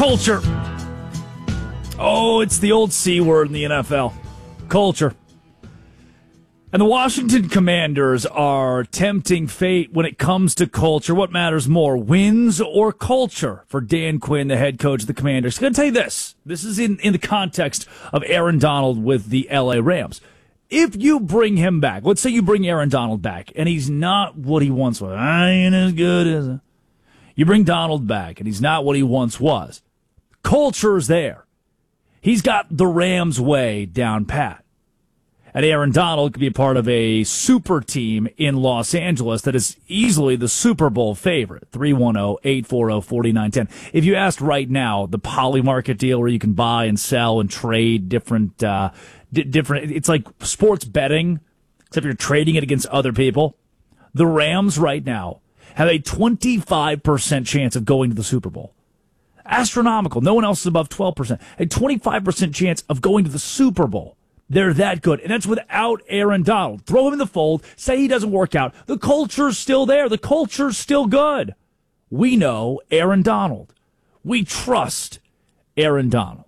Culture. Oh, it's the old C word in the NFL. Culture. And the Washington Commanders are tempting fate when it comes to culture. What matters more, wins or culture for Dan Quinn, the head coach of the Commanders? I'm going to tell you this. This is in the context of Aaron Donald with the L.A. Rams. If you bring him back, let's say you bring Aaron Donald back, and he's not what he once was. I ain't as good as... You bring Donald back, and he's not what he once was. Culture's there. He's got the Rams way down pat. And Aaron Donald could be a part of a super team in Los Angeles that is easily the Super Bowl favorite. 310-840-4910. If you asked right now, the poly market deal where you can buy and sell and trade different, it's like sports betting, except you're trading it against other people. The Rams right now have a 25% chance of going to the Super Bowl. Astronomical. No one else is above 12%. A 25% chance of going to the Super Bowl. They're that good. And that's without Aaron Donald. Throw him in the fold. Say he doesn't work out. The culture's still there. The culture's still good. We know Aaron Donald. We trust Aaron Donald.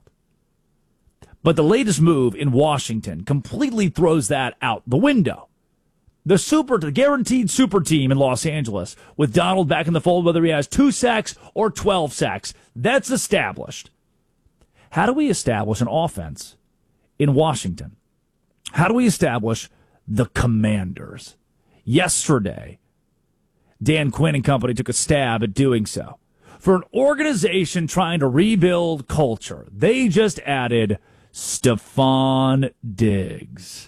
But the latest move in Washington completely throws that out the window. The guaranteed super team in Los Angeles with Donald back in the fold, whether he has 2 sacks or 12 sacks, that's established. How do we establish an offense in Washington? How do we establish the Commanders? Yesterday, Dan Quinn and company took a stab at doing so. For an organization trying to rebuild culture, they just added Stefon Diggs.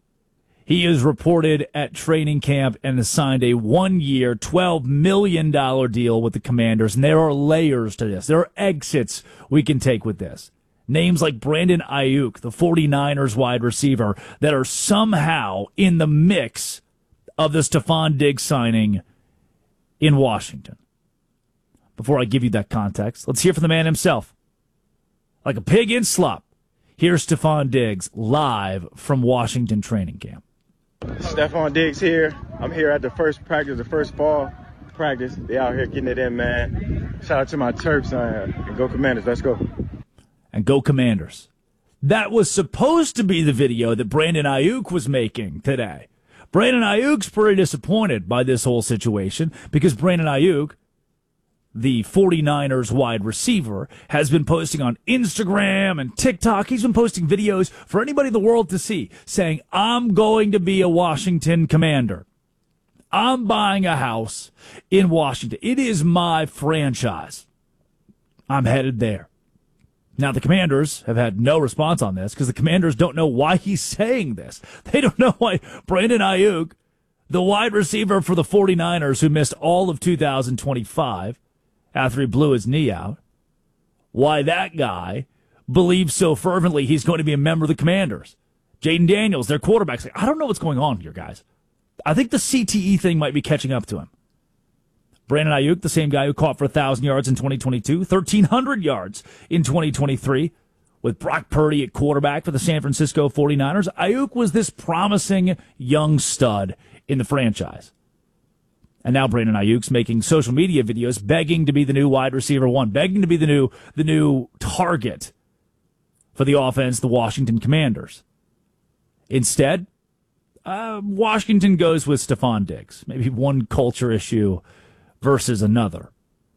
He is reported at training camp and has signed a 1-year, $12 million deal with the Commanders. And there are layers to this. There are exits we can take with this. Names like Brandon Ayuk, the 49ers wide receiver, that are somehow in the mix of the Stefon Diggs signing in Washington. Before I give you that context, let's hear from the man himself. Like a pig in slop, here's Stefon Diggs live from Washington training camp. Stefon Diggs here. I'm here at the first practice, the first fall practice. They out here getting it in, man. Shout out to my Terps and go Commanders. Let's go. And go Commanders. That was supposed to be the video that Brandon Ayuk was making today. Brandon Ayuk's pretty disappointed by this whole situation because Brandon Ayuk, the 49ers wide receiver, has been posting on Instagram and TikTok. He's been posting videos for anybody in the world to see, saying, I'm going to be a Washington Commander. I'm buying a house in Washington. It is my franchise. I'm headed there. Now, the Commanders have had no response on this because the Commanders don't know why he's saying this. They don't know why Brandon Ayuk, the wide receiver for the 49ers who missed all of 2025, after he blew his knee out, why that guy believes so fervently he's going to be a member of the Commanders. Jaden Daniels, their quarterback, I don't know what's going on here, guys. I think the CTE thing might be catching up to him. Brandon Ayuk, the same guy who caught for 1,000 yards in 2022, 1,300 yards in 2023, with Brock Purdy at quarterback for the San Francisco 49ers. Ayuk was this promising young stud in the franchise. And now Brandon Ayuk's making social media videos begging to be the new wide receiver one, begging to be the new target for the offense, the Washington Commanders. Instead, Washington goes with Stefon Diggs. Maybe one culture issue versus another.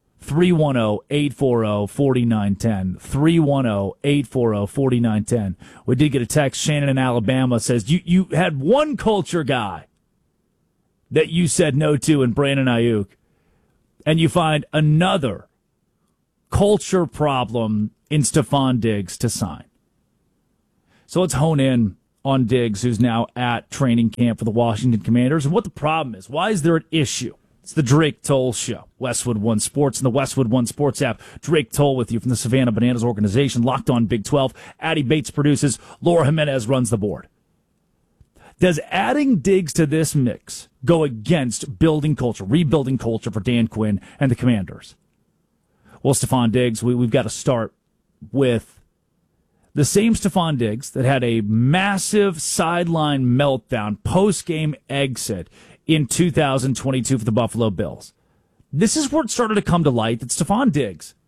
310-840-4910. 310-840-4910. We did get a text. Shannon in Alabama says, you had one culture guy that you said no to in Brandon Ayuk, and you find another culture problem in Stefon Diggs to sign. So let's hone in on Diggs, who's now at training camp for the Washington Commanders, and what the problem is. Why is there an issue? It's the Drake Toll Show. Westwood One Sports and the Westwood One Sports app. Drake Toll with you from the Savannah Bananas organization, Locked On Big 12. Addie Bates produces. Laura Jimenez runs the board. Does adding Diggs to this mix go against building culture, rebuilding culture for Dan Quinn and the Commanders? Well, Stefon Diggs, we've got to start with the same Stefon Diggs that had a massive sideline meltdown post-game exit in 2022 for the Buffalo Bills. This is where it started to come to light that Stefon Diggs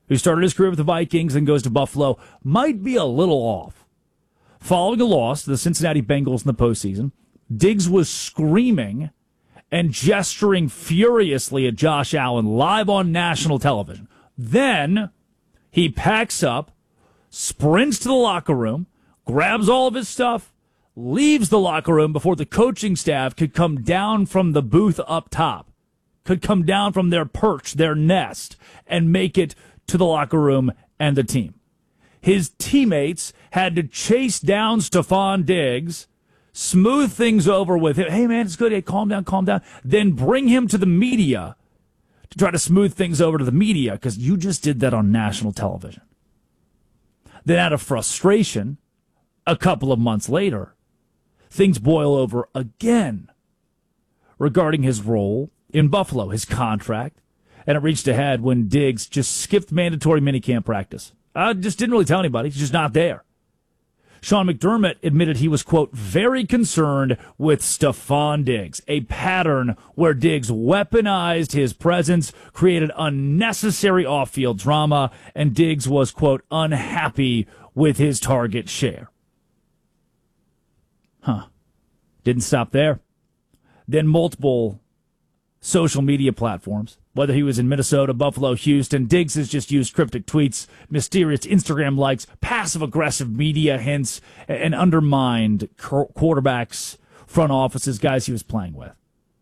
who started his career with the Vikings and goes to Buffalo, might be a little off. Following a loss to the Cincinnati Bengals in the postseason, Diggs was screaming and gesturing furiously at Josh Allen live on national television. Then he packs up, sprints to the locker room, grabs all of his stuff, leaves the locker room before the coaching staff could come down from the booth up top, could come down from their perch, their nest, and make it to the locker room and the team. His teammates had to chase down Stephon Diggs, smooth things over with him. Hey, man, it's good. Hey, calm down, calm down. Then bring him to the media to try to smooth things over to the media because you just did that on national television. Then out of frustration, a couple of months later, things boil over again regarding his role in Buffalo, his contract, and it reached a head when Diggs just skipped mandatory minicamp practice. Just didn't really tell anybody. He's just not there. Sean McDermott admitted he was, quote, very concerned with Stephon Diggs, a pattern where Diggs weaponized his presence, created unnecessary off-field drama, and Diggs was, quote, unhappy with his target share. Didn't stop there. Then multiple social media platforms, whether he was in Minnesota, Buffalo, Houston, Diggs has just used cryptic tweets, mysterious Instagram likes, passive-aggressive media hints, and undermined quarterbacks, front offices, guys he was playing with.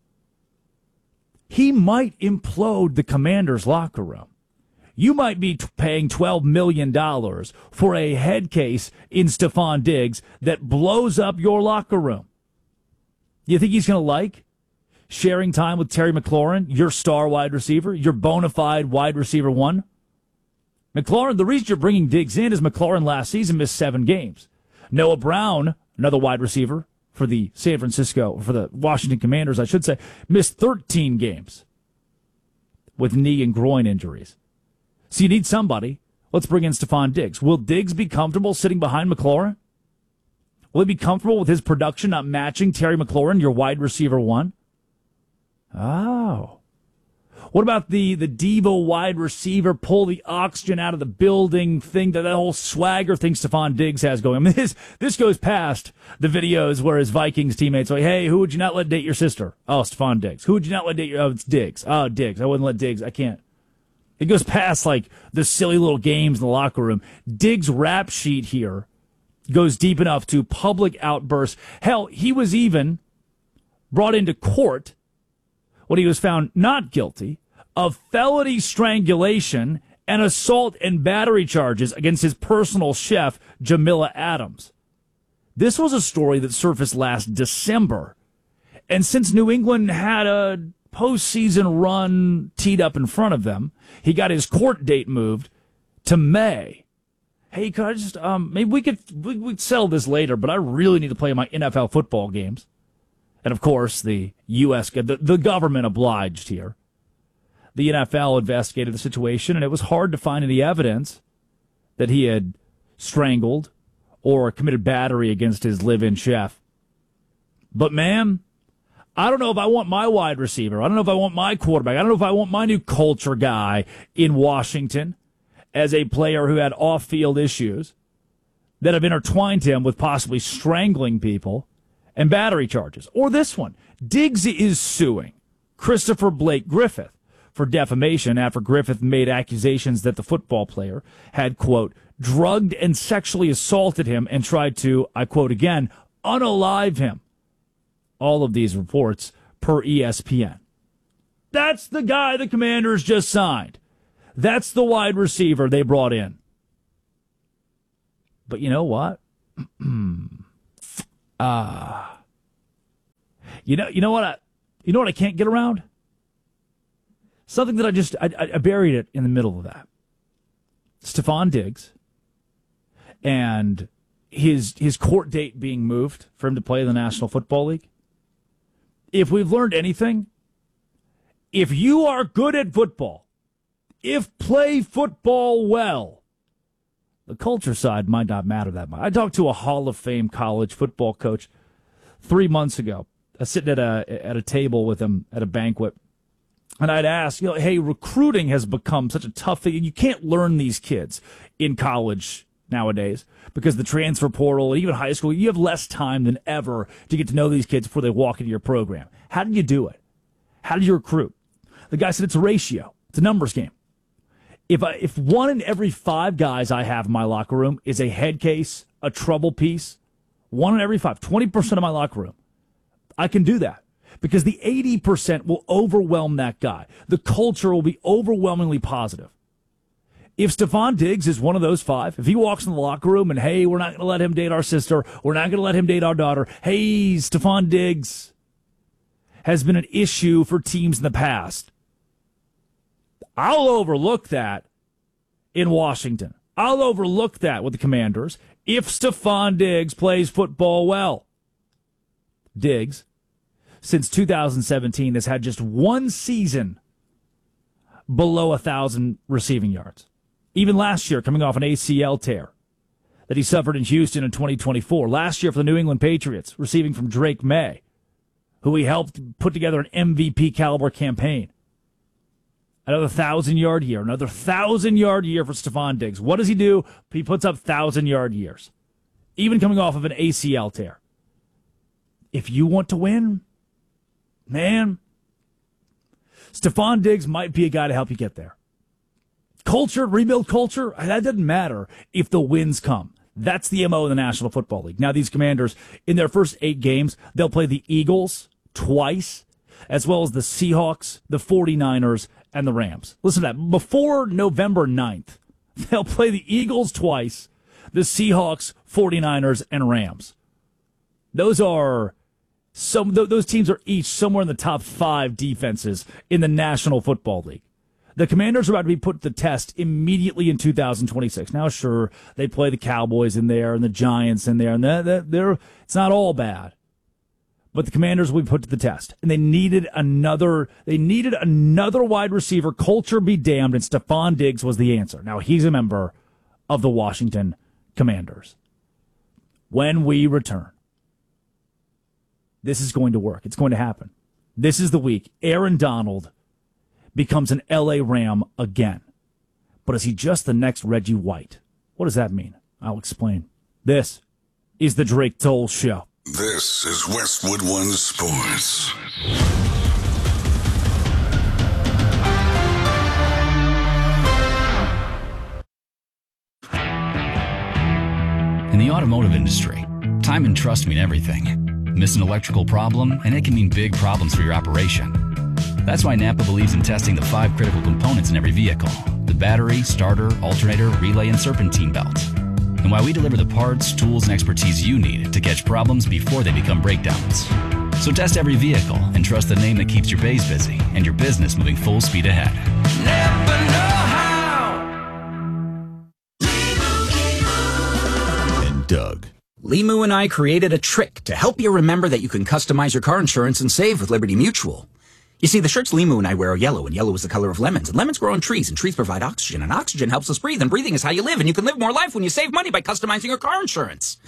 He might implode the Commanders' locker room. You might be paying $12 million for a head case in Stephon Diggs that blows up your locker room. You think he's going to like sharing time with Terry McLaurin, your star wide receiver, your bona fide wide receiver one? McLaurin, the reason you're bringing Diggs in is McLaurin last season missed 7 games. Noah Brown, another wide receiver for the Washington Commanders, I should say, missed 13 games with knee and groin injuries. So you need somebody. Let's bring in Stephon Diggs. Will Diggs be comfortable sitting behind McLaurin? Will he be comfortable with his production not matching Terry McLaurin, your wide receiver one? Oh. What about the Devo wide receiver, pull the oxygen out of the building thing, that whole swagger thing Stephon Diggs has going? I mean, this goes past the videos where his Vikings teammates are like, hey, who would you not let date your sister? Oh, Stephon Diggs. Who would you not let date your... Oh, it's Diggs. Oh, Diggs. I wouldn't let Diggs. I can't. It goes past, like, the silly little games in the locker room. Diggs' rap sheet here goes deep enough to public outbursts. Hell, he was even brought into court when he was found not guilty of felony strangulation and assault and battery charges against his personal chef, Jamila Adams. This was a story that surfaced last December. And since New England had a postseason run teed up in front of them, he got his court date moved to May. Hey, could I just, maybe we could settle this later, but I really need to play my NFL football games. And of course, the the government obliged here. The NFL investigated the situation, and it was hard to find any evidence that he had strangled or committed battery against his live-in chef. But, man, I don't know if I want my wide receiver. I don't know if I want my quarterback. I don't know if I want my new culture guy in Washington as a player who had off-field issues that have intertwined him with possibly strangling people and battery charges. Or this one. Diggs is suing Christopher Blake Griffith for defamation after Griffith made accusations that the football player had, quote, drugged and sexually assaulted him and tried to, I quote again, unalive him. All of these reports per ESPN. That's the guy the Commanders just signed. That's the wide receiver they brought in. But you know what? You know what I can't get around? Something that I buried it in the middle of that. Stephon Diggs and his court date being moved for him to play in the National Football League. If we've learned anything, if you are good at football, play football well, the culture side might not matter that much. I talked to a Hall of Fame college football coach 3 months ago. I was sitting at a table with him at a banquet, And I'd ask, hey, recruiting has become such a tough thing. You can't learn these kids in college nowadays because the transfer portal, even high school, you have less time than ever to get to know these kids before they walk into your program. How do you do it? How do you recruit? The guy said it's a ratio. It's a numbers game. If 1 in every 5 guys I have in my locker room is a head case, a trouble piece, 1 in every 5, 20% of my locker room, I can do that. Because the 80% will overwhelm that guy. The culture will be overwhelmingly positive. If Stephon Diggs is one of those 5, if he walks in the locker room and, hey, we're not going to let him date our sister, we're not going to let him date our daughter, hey, Stephon Diggs has been an issue for teams in the past, I'll overlook that in Washington. I'll overlook that with the Commanders if Stephon Diggs plays football well. Diggs, since 2017, has had just 1 season below 1,000 receiving yards. Even last year, coming off an ACL tear that he suffered in Houston in 2024. Last year for the New England Patriots, receiving from Drake May, who he helped put together an MVP caliber campaign. Another 1,000-yard year, another 1,000-yard year for Stephon Diggs. What does he do? He puts up 1,000-yard years, even coming off of an ACL tear. If you want to win, man, Stephon Diggs might be a guy to help you get there. Culture, rebuild culture, that doesn't matter if the wins come. That's the MO in the National Football League. Now, these Commanders, in their first 8 games, they'll play the Eagles twice, as well as the Seahawks, the 49ers, and the Rams. Listen to that. Before November 9th, they'll play the Eagles twice, the Seahawks, 49ers, and Rams. Those teams are each somewhere in the top 5 defenses in the National Football League. The Commanders are about to be put to the test immediately in 2026. Now, sure, they play the Cowboys in there and the Giants in there, and it's not all bad. But the Commanders will be put to the test, and they needed another wide receiver. Culture be damned, and Stephon Diggs was the answer. Now, he's a member of the Washington Commanders. When we return, this is going to work. It's going to happen. This is the week Aaron Donald becomes an L.A. Ram again. But is he just the next Reggie White? What does that mean? I'll explain. This is the Drake Toll Show. This is Westwood One Sports. In the automotive industry, time and trust mean everything. Miss an electrical problem, and it can mean big problems for your operation. That's why Napa believes in testing the 5 critical components in every vehicle: the battery, starter, alternator, relay, and serpentine belt. And why we deliver the parts, tools, and expertise you need to catch problems before they become breakdowns. So test every vehicle and trust the name that keeps your bays busy and your business moving full speed ahead. Never know how. And Doug. Limu and I created a trick to help you remember that you can customize your car insurance and save with Liberty Mutual. You see, the shirts Limu and I wear are yellow, and yellow is the color of lemons. And lemons grow on trees, and trees provide oxygen, and oxygen helps us breathe, and breathing is how you live, and you can live more life when you save money by customizing your car insurance.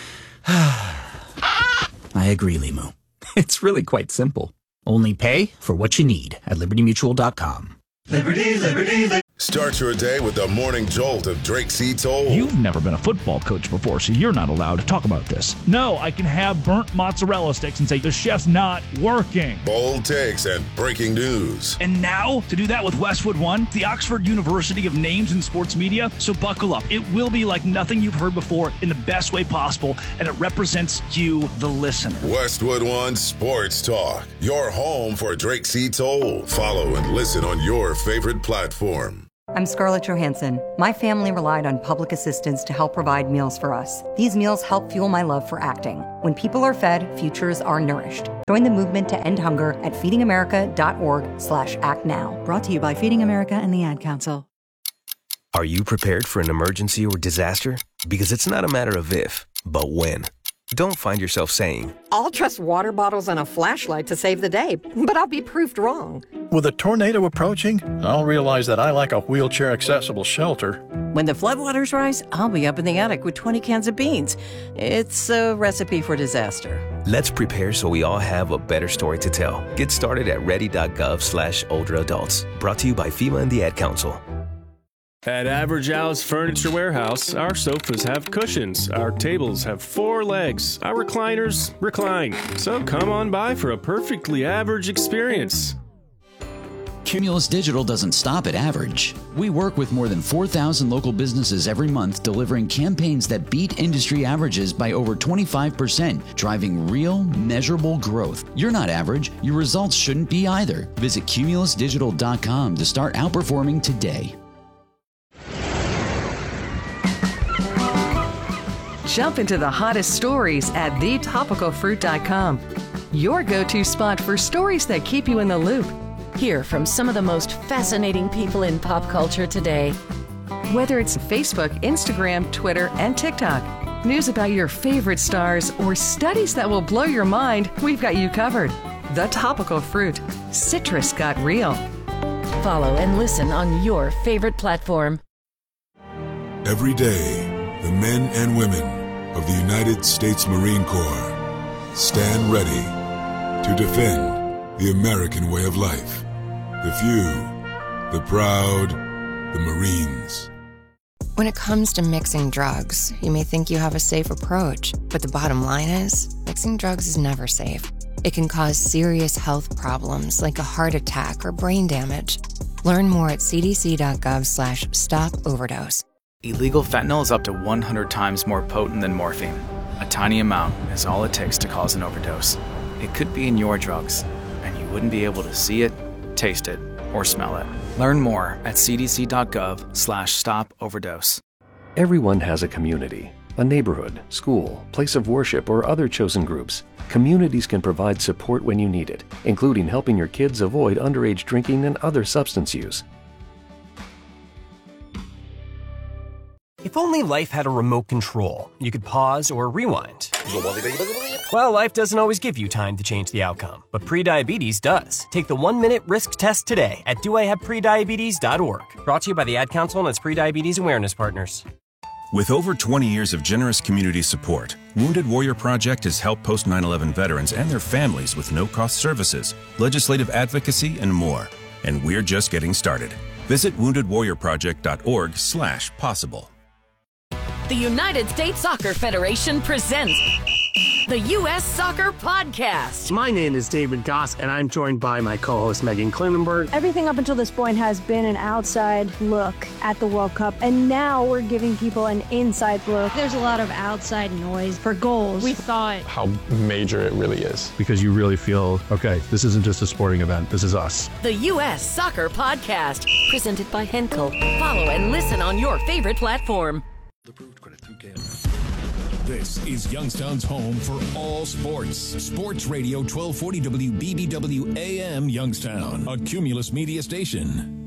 I agree, Limu. It's really quite simple. Only pay for what you need at libertymutual.com. Liberty. Start your day with the morning jolt of Drake C. Toll. You've never been a football coach before, so you're not allowed to talk about this. No, I can have burnt mozzarella sticks and say the chef's not working. Bold takes and breaking news. And now, to do that with Westwood One, the Oxford University of Names in Sports Media. So buckle up. It will be like nothing you've heard before in the best way possible, and it represents you, the listener. Westwood One Sports Talk, your home for Drake C. Toll. Follow and listen on your favorite platform. I'm Scarlett Johansson. My family relied on public assistance to help provide meals for us. These meals help fuel my love for acting. When people are fed, futures are nourished. Join the movement to end hunger at feedingamerica.org/actnow. Brought to you by Feeding America and the Ad Council. Are you prepared for an emergency or disaster? Because it's not a matter of if, but when. Don't find yourself saying, I'll trust water bottles and a flashlight to save the day, but I'll be proved wrong. With a tornado approaching, I'll realize that I lack a wheelchair-accessible shelter. When the floodwaters rise, I'll be up in the attic with 20 cans of beans. It's a recipe for disaster. Let's prepare so we all have a better story to tell. Get started at ready.gov/older adults. Brought to you by FEMA and the Ad Council. At Average Al's Furniture Warehouse, our sofas have cushions, our tables have 4 legs, our recliners recline. So come on by for a perfectly average experience. Cumulus Digital doesn't stop at average. We work with more than 4,000 local businesses every month, delivering campaigns that beat industry averages by over 25%, driving real, measurable growth. You're not average. Your results shouldn't be either. Visit cumulusdigital.com to start outperforming today. Jump into the hottest stories at thetopicalfruit.com. Your go-to spot for stories that keep you in the loop. Hear from some of the most fascinating people in pop culture today. Whether it's Facebook, Instagram, Twitter, and TikTok, news about your favorite stars, or studies that will blow your mind, we've got you covered. The Topical Fruit. Citrus got real. Follow and listen on your favorite platform. Every day, the men and women of the United States Marine Corps stand ready to defend the American way of life. The few, the proud, the Marines. When it comes to mixing drugs, you may think you have a safe approach, but the bottom line is, mixing drugs is never safe. It can cause serious health problems like a heart attack or brain damage. Learn more at cdc.gov/stop-overdose. Illegal fentanyl is up to 100 times more potent than morphine. A tiny amount is all it takes to cause an overdose. It could be in your drugs, and you wouldn't be able to see it, taste it, or smell it. Learn more at cdc.gov/stop-overdose. Everyone has a community, a neighborhood, school, place of worship, or other chosen groups. Communities can provide support when you need it, including helping your kids avoid underage drinking and other substance use. If only life had a remote control, you could pause or rewind. Well, life doesn't always give you time to change the outcome, but prediabetes does. Take the 1-minute risk test today at doihaveprediabetes.org. Brought to you by the Ad Council and its prediabetes awareness partners. With over 20 years of generous community support, Wounded Warrior Project has helped post-9/11 veterans and their families with no-cost services, legislative advocacy, and more. And we're just getting started. Visit woundedwarriorproject.org/possible. The United States Soccer Federation presents the U.S. Soccer Podcast. My name is David Goss, and I'm joined by my co-host Megan Klinenberg. Everything up until this point has been an outside look at the World Cup, and now we're giving people an inside look. There's a lot of outside noise for goals. We thought how major it really is, because you really feel, okay, this isn't just a sporting event, this is us. The U.S. Soccer Podcast, presented by Henkel. Follow and listen on your favorite platform. This is Youngstown's home for all sports. Sports Radio 1240 WBBW AM Youngstown, a Cumulus Media station.